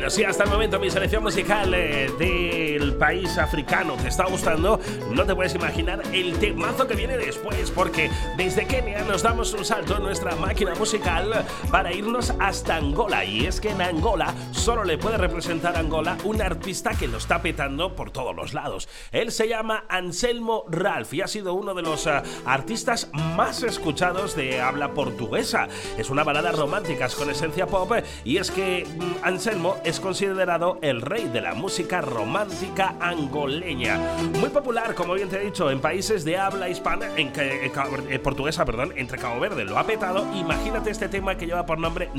Bueno, sí, hasta el momento mi selección musical del país africano te está gustando. No te puedes imaginar el temazo que viene después, porque desde Kenia nos damos un salto en nuestra máquina musical para irnos hasta Angola. Y es que en Angola solo le puede representar a Angola un artista que lo está petando por todos los lados. Él se llama Anselmo Ralph y ha sido uno de los artistas más escuchados de habla portuguesa. Es una balada románticas con esencia pop, y es que Anselmo es considerado el rey de la música romántica angoleña. Muy popular, como bien te he dicho, en países de habla hispana, portuguesa, entre Cabo Verde lo ha petado. Imagínate este tema que lleva por nombre